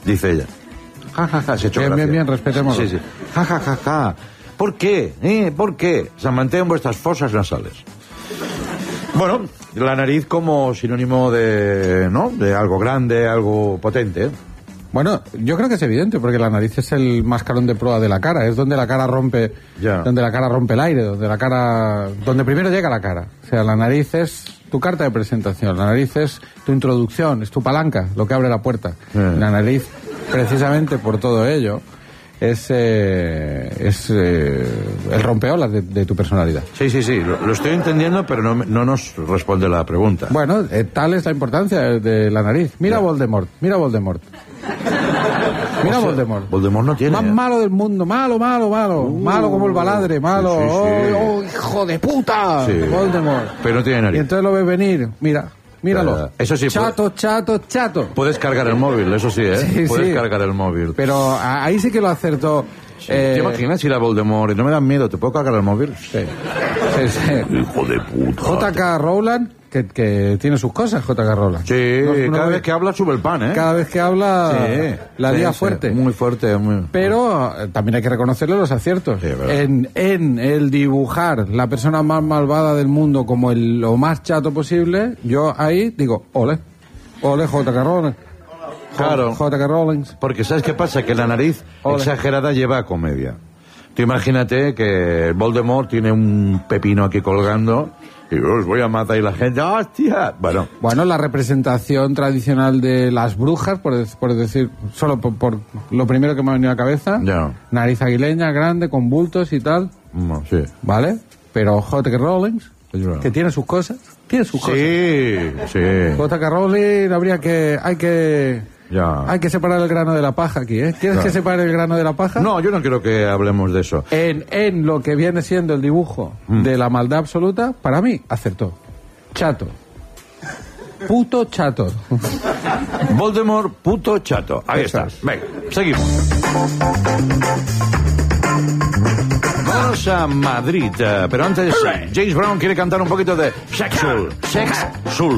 dice ella. Ja, ja, ja, se ha hecho gracia. Bien, respetemos. Sí. Ja, ja, ja, ja. ¿Por qué? ¿Por qué? Se mantengan vuestras fosas nasales. Bueno, la nariz como sinónimo de, ¿no?, de algo grande, algo potente, ¿eh? Bueno, yo creo que es evidente, porque la nariz es el mascarón de proa de la cara, es donde la cara rompe, donde la cara rompe el aire, donde primero llega la cara. O sea, la nariz es tu carta de presentación, la nariz es tu introducción, es tu palanca, lo que abre la puerta. La nariz, precisamente por todo ello, es el rompeolas de tu personalidad. Sí, lo estoy entendiendo, pero no nos responde la pregunta. Bueno, tal es la importancia de la nariz. Mira Voldemort. Mira Voldemort no tiene. Más malo del mundo, malo. Malo como el baladre, malo. Sí. Oh, hijo de puta. Sí. Voldemort. Pero no tiene nariz. Y entonces lo ves venir, míralo. Eso sí. Chato. Puedes cargar el móvil, eso sí, ¿eh? Sí, puedes cargar el móvil. Pero ahí sí que lo acertó. Sí. ¿Te imaginas ir a Voldemort y no me dan miedo? ¿Te puedo cargar el móvil? Sí. Hijo de puta. J.K. Rowland, que tiene sus cosas, J.K. Rowland. Sí, cada vez que habla sube el pan, ¿eh? Cada vez que habla la lía fuerte. Muy fuerte. Pero también hay que reconocerle los aciertos. Sí, en el dibujar la persona más malvada del mundo como lo más chato posible, yo ahí digo, ole J.K. Rowling. Claro. J.K. Rowling. Porque ¿sabes qué pasa? Que la nariz exagerada lleva a comedia. Tú imagínate que Voldemort tiene un pepino aquí colgando y os voy a matar y la gente, ¡hostia! Bueno, la representación tradicional de las brujas, por decir, solo por lo primero que me ha venido a la cabeza, nariz aguileña, grande, con bultos y tal. Sí. ¿Vale? Pero J.K. Rowling, que tiene sus cosas. Sí. J.K. Rowling hay que separar el grano de la paja aquí, ¿eh? ¿Quieres que separe el grano de la paja? No, yo no quiero que hablemos de eso. En lo que viene siendo el dibujo de la maldad absoluta, para mí, acertó. Chato. Puto chato. Voldemort, puto chato. Ahí estás. Venga, seguimos. Vamos a Madrid, pero antes James Brown quiere cantar un poquito de Sexual.